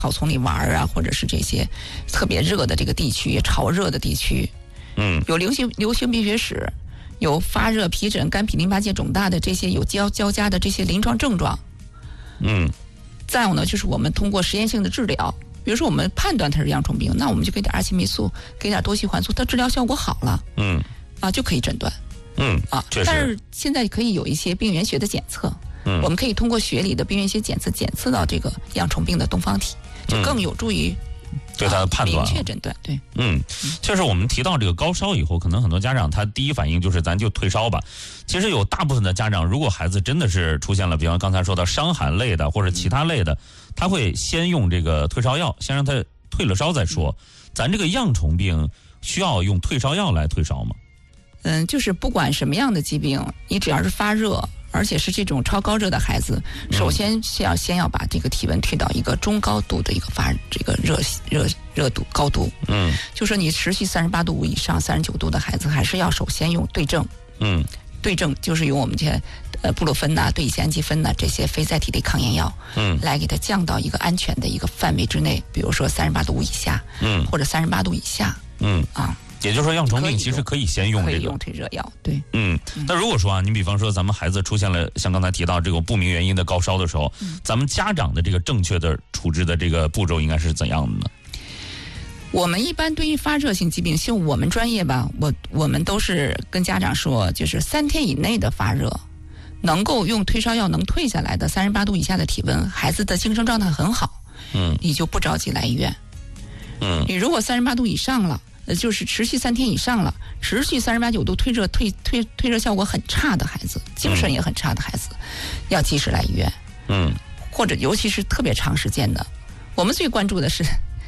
草丛里玩啊，或者是这些特别热的这个地区、潮热的地区，有流行病学史，有发热、皮疹、肝脾淋巴结肿大的这些有交加的这些临床症状，再有呢，就是我们通过实验性的治疗，比如说我们判断它是恙虫病，那我们就给点阿奇霉素，给点多西环素，它治疗效果好了，就可以诊断，但是现在可以有一些病原学的检测，我们可以通过血里的病原学检测到这个恙虫病的东方体，就更有助于对它的判断， 明确诊断。对， 就是我们提到这个高烧以后，可能很多家长他第一反应就是咱就退烧吧。其实有大部分的家长，如果孩子真的是出现了，比方刚才说到伤寒类的或者其他类的，他会先用这个退烧药，先让他退了烧再说。咱这个恙虫病需要用退烧药来退烧吗？ 就是不管什么样的疾病，你只要是发热，而且是这种超高热的孩子，首先先要把这个体温推到一个中高度的一个这个热度高度。就说你持续38度5以上39度的孩子，还是要首先用对症。对症就是用我们这些布洛芬呐、对乙酰氨基酚呐这些非甾体类抗炎药，来给它降到一个安全的一个范围之内，比如说38度5以下，或者38度以下， 也就是说，恙虫病其实可以先用这个， 可以用退热药，对。 那如果说你比方说咱们孩子出现了像刚才提到这个不明原因的高烧的时候，咱们家长的这个正确的处置的这个步骤应该是怎样的呢？ 我们一般对于发热性疾病，像我们专业吧，我们都是跟家长说，就是3天以内的发热，能够用退烧药能退下来的38度以下的体温，孩子的精神状态很好，你就不着急来医院。你如果38度以上了，就是持续3天以上了，持续38、9度退热效果很差的孩子，精神也很差的孩子，要及时来医院。或者尤其是特别长时间的，我们最关注的是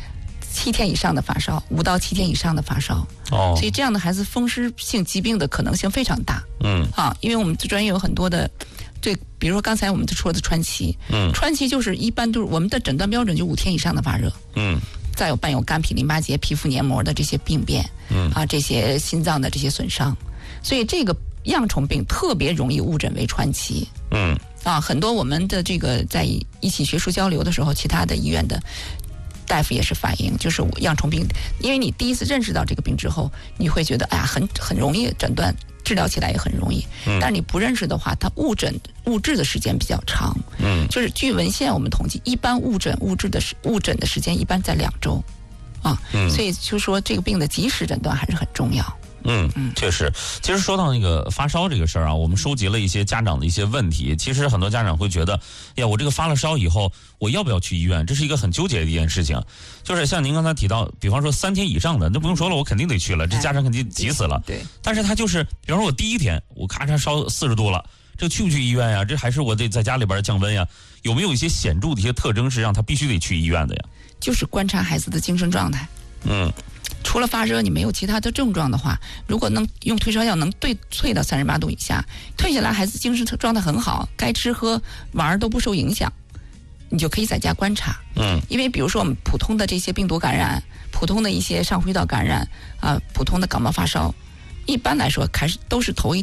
7天以上的发烧，5到7天以上的发烧。所以这样的孩子风湿性疾病的可能性非常大。因为我们专业有很多的，对，比如说刚才我们说的川崎，川崎就是一般都是我们的诊断标准就5天以上的发热。再有伴有肝脾淋巴结、皮肤黏膜的这些病变，这些心脏的这些损伤，所以这个恙虫病特别容易误诊为川崎。很多我们的这个在一起学术交流的时候，其他的医院的大夫也是反映，就是恙虫病，因为你第一次认识到这个病之后，你会觉得很容易诊断，治疗起来也很容易。但是你不认识的话，它误诊的时间比较长。就是据文献我们统计，一般误诊的时间一般在2周。所以就说这个病的及时诊断还是很重要。 确实。其实说到那个发烧这个事儿啊，我们收集了一些家长的一些问题。其实很多家长会觉得，呀，我这个发了烧以后，我要不要去医院？这是一个很纠结的一件事情。就是像您刚才提到，比方说3天以上的，那不用说了，我肯定得去了，这家长肯定急死了。 对。 但是他就是，比方说我第一天我咔嚓烧40度了，这去不去医院呀？这还是我得在家里边降温呀？有没有一些显著的一些特征是让他必须得去医院的呀？ 就是观察孩子的精神状态。除了发热，你没有其他的症状的话，如果能用退烧药能退到38度以下，退下来孩子精神状态很好，该吃喝玩都不受影响，你就可以在家观察。因为比如说我们普通的这些病毒感染，普通的一些上呼吸道感染普通的感冒发烧，一般来说还是都是头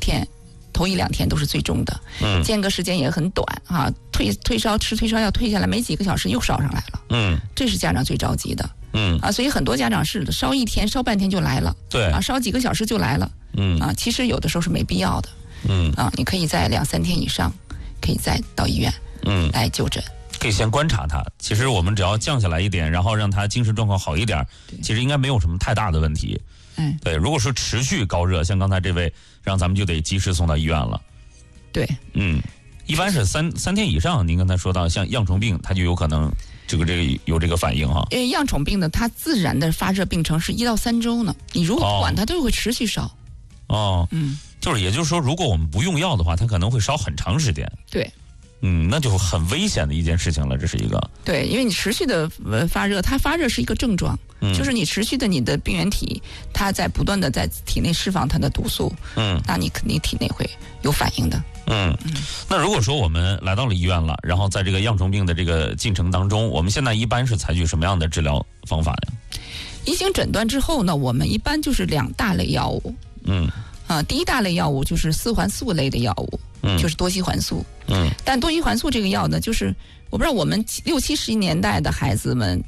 1、2天都是最重的，间隔时间也很短退烧吃退烧药退下来没几个小时又烧上来了。这是家长最着急的。所以很多家长是烧1天烧半天就来了， 对烧几个小时就来了。其实有的时候是没必要的。你可以在2、3天以上，可以再到医院来就诊。 可以先观察他，其实我们只要降下来一点，然后让他精神状况好一点，其实应该没有什么太大的问题。对，如果说持续高热，像刚才这位，让咱们就得及时送到医院了。 对， 一般是三天以上，您刚才说到像恙虫病，它就有可能这个有这个反应哈。 恙虫病呢，它自然的发热病程是1到3周呢，你如果不管它，都会持续烧。 就是也就是说，如果我们不用药的话，它可能会烧很长时间。 对。 那就很危险的一件事情了，这是一个。对， 因为你持续的发热，它发热是一个症状，就是你持续的你的病原体，它在不断的在体内释放它的毒素，那你肯定体内会有反应的。 那如果说我们来到了医院了，然后在这个恙虫病的这个进程当中，我们现在一般是采取什么样的治疗方法呀？ 一经诊断之后呢，我们一般就是2大类药物。第一大类药物就是4环素类的药物，就是多西环素。但多西环素这个药呢，就是我不知道我们60、70年代的孩子们